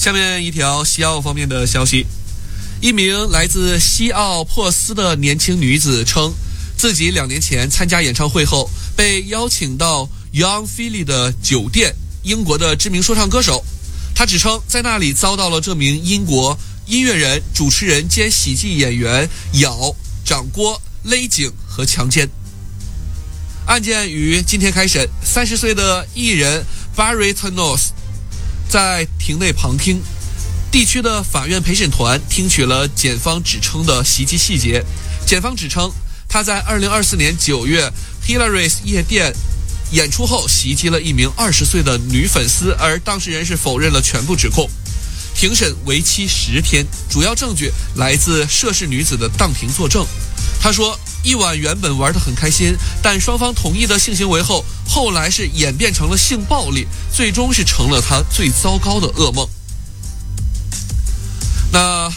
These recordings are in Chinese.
下面一条西澳方面的消息，一名来自西澳珀斯的年轻女子称，自己2年前参加演唱会后，被邀请到 Young Philly 的酒店，英国的知名说唱歌手。她指称在那里遭到了这名英国音乐人、主持人兼喜剧演员咬、掌掴、勒颈和强奸。案件于今天开审，30岁的艺人 Barry Tonos 在庭内旁听。地区的法院陪审团听取了检方指称的袭击细节。检方指称，他在2024年9月 Hillary's 夜店演出后袭击了一名20岁的女粉丝，而当事人是否认了全部指控。庭审为期10天，主要证据来自涉事女子的当庭作证。她说，一晚原本玩得很开心，但双方同意的性行为后来是演变成了性暴力，最终是成了她最糟糕的噩梦。那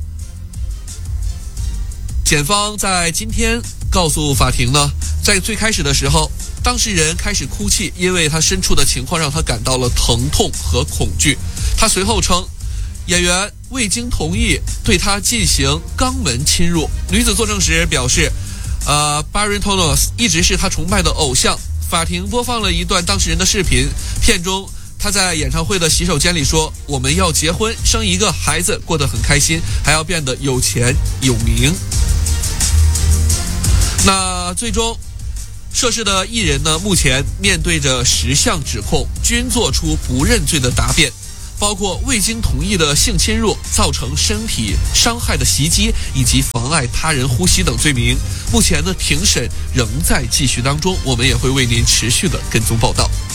检方在今天告诉法庭呢，在最开始的时候，当事人开始哭泣，因为他身处的情况让他感到了疼痛和恐惧。他随后称，演员未经同意对他进行肛门侵入。女子作证时表示，Barry Tonos 一直是他崇拜的偶像。法庭播放了一段当事人的视频，片中他在演唱会的洗手间里说，我们要结婚，生一个孩子，过得很开心，还要变得有钱有名。那最终涉事的艺人呢，目前面对着10项指控，均做出不认罪的答辩，包括未经同意的性侵入、造成身体伤害的袭击以及妨碍他人呼吸等罪名。目前的庭审仍在继续当中，我们也会为您持续的跟踪报道。